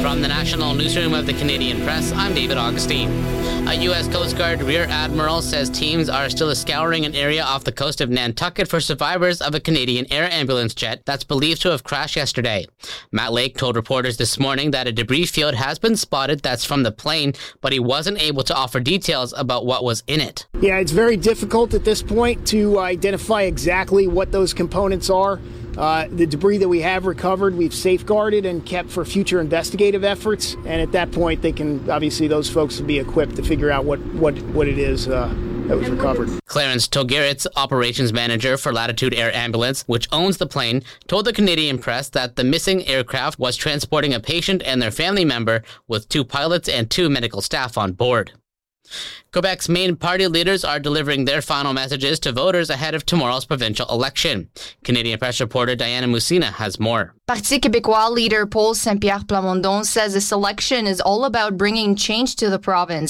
From the National Newsroom of the Canadian Press, I'm David Augustine. A U.S. Coast Guard Rear Admiral says teams are still scouring an area off the coast of Nantucket for survivors of a Canadian air ambulance jet that's believed to have crashed yesterday. Matt Lake told reporters this morning that a debris field has been spotted that's from the plane, but he wasn't able to offer details about what was in it. Yeah, it's very difficult at this point to identify exactly what those components are. The debris that we have recovered, we've safeguarded and kept for future investigative efforts. And at that point, those folks will be equipped to figure out what it is that was recovered. Clarence Togeritz, operations manager for Latitude Air Ambulance, which owns the plane, told the Canadian Press that the missing aircraft was transporting a patient and their family member with 2 pilots and 2 medical staff on board. Quebec's main party leaders are delivering their final messages to voters ahead of tomorrow's provincial election. Canadian Press reporter Diana Musina has more. Parti québécois leader Paul Saint-Pierre Plamondon says this election is all about bringing change to the province.